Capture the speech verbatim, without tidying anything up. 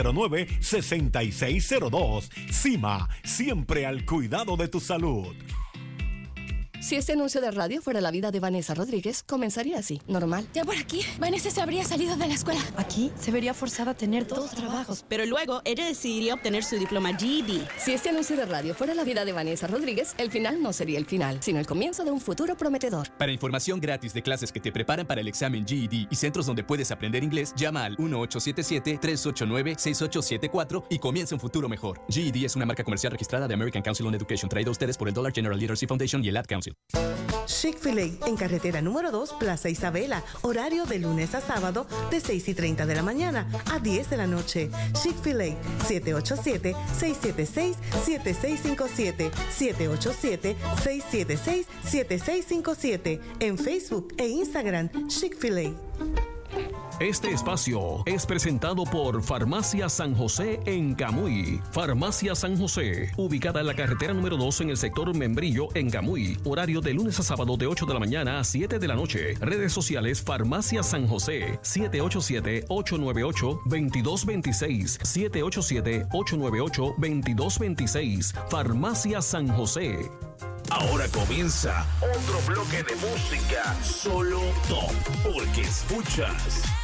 cero nueve, seis seis cero dos. Cima, siempre al cuidado de tu salud. Si este anuncio de radio fuera la vida de Vanessa Rodríguez, comenzaría así, normal. Ya por aquí, Vanessa se habría salido de la escuela. Aquí se vería forzada a tener dos, dos trabajos. trabajos. Pero luego ella decidiría obtener su diploma G E D. Si este anuncio de radio fuera la vida de Vanessa Rodríguez, el final no sería el final, sino el comienzo de un futuro prometedor. Para información gratis de clases que te preparan para el examen G E D y centros donde puedes aprender inglés, llama al uno ocho siete siete, tres ocho nueve, seis ocho siete cuatro y comienza un futuro mejor. G E D es una marca comercial registrada de American Council on Education, traída a ustedes por el Dollar General Literacy Foundation y el Ad Council. Chick-fil-A en carretera número dos, Plaza Isabela. Horario de lunes a sábado de seis y treinta de la mañana a diez de la noche. Chick-fil-A, siete ocho siete, seis siete seis, siete seis cinco siete, siete ocho siete, seis siete seis, siete seis cinco siete. En Facebook e Instagram, Chick-fil-A. Este espacio es presentado por Farmacia San José en Camuy. Farmacia San José, ubicada en la carretera número dos en el sector Membrillo en Camuy. Horario de lunes a sábado de ocho de la mañana a siete de la noche. Redes sociales Farmacia San José, siete ocho siete, ocho nueve ocho, dos dos dos seis, siete ocho siete, ocho nueve ocho, dos dos dos seis. Farmacia San José. Ahora comienza otro bloque de música solo top, porque escuchas